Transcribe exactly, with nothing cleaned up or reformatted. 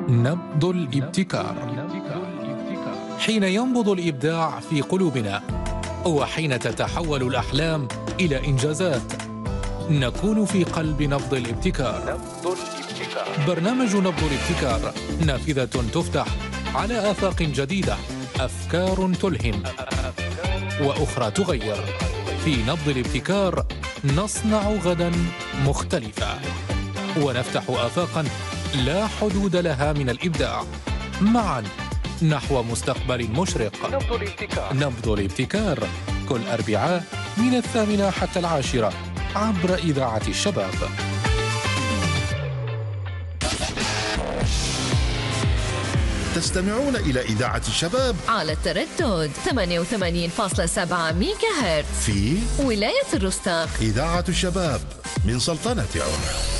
نبض الابتكار. حين ينبض الإبداع في قلوبنا وحين تتحول الأحلام إلى إنجازات نكون في قلب نبض الابتكار. برنامج نبض الابتكار نافذة تفتح على آفاق جديدة، أفكار تلهم وأخرى تغير. في نبض الابتكار نصنع غداً مختلفا ونفتح آفاقاً لا حدود لها من الإبداع، معاً نحو مستقبل مشرق. نبض الابتكار. نبض الابتكار كل أربعاء من الثامنة حتى العاشرة عبر إذاعة الشباب. تستمعون إلى إذاعة الشباب على التردد ثمانية وثمانين فاصلة سبعة ميجا هرتز في ولاية الرستاق. إذاعة الشباب من سلطنة عمان.